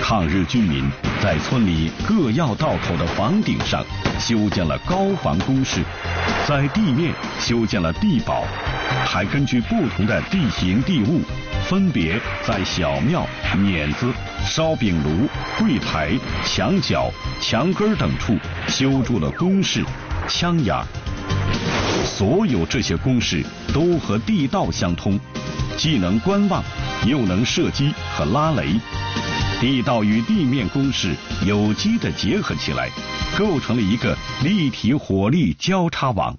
抗日军民在村里各要道口的房顶上修建了高防工事，在地面修建了地堡，还根据不同的地形地物，分别在小庙、碾子、烧饼炉、柜台、墙角、墙根等处修筑了工事、枪衙。所有这些工事都和地道相通，既能观望，又能射击和拉雷。地道与地面工事有机地结合起来，构成了一个立体火力交叉网。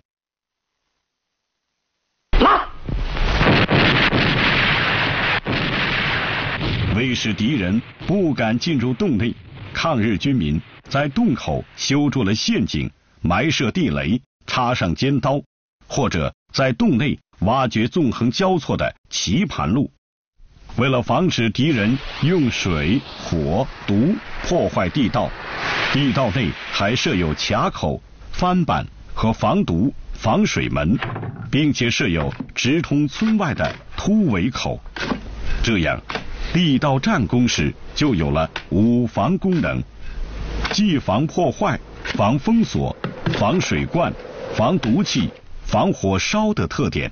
为使敌人不敢进入洞内，抗日军民在洞口修筑了陷阱，埋设地雷，插上尖刀，或者在洞内挖掘纵横交错的棋盘路。为了防止敌人用水、火、毒破坏地道，地道内还设有卡口、翻板和防毒、防水门，并且设有直通村外的突围口。这样，地道战工事就有了五防功能，既防破坏、防封锁、防水灌、防毒气、防火烧的特点。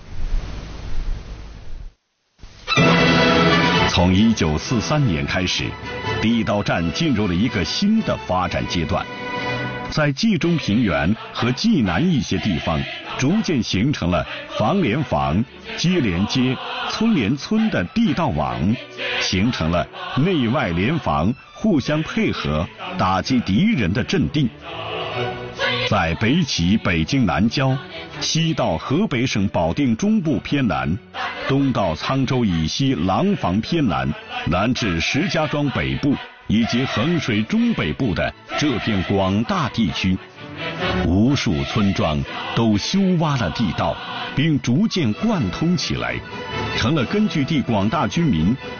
从1943年开始，地道战进入了一个新的发展阶段，在冀中平原和冀南一些地方，逐渐形成了房连房、街连街、村连村的地道网，形成了内外联防、互相配合打击敌人的阵地。在北起北京南郊，西到河北省保定中部偏南，东到沧州以西廊坊偏南，南至石家庄北部以及衡水中北部的这片广大地区，无数村庄都修挖了地道，并逐渐贯通起来，成了根据地广大居民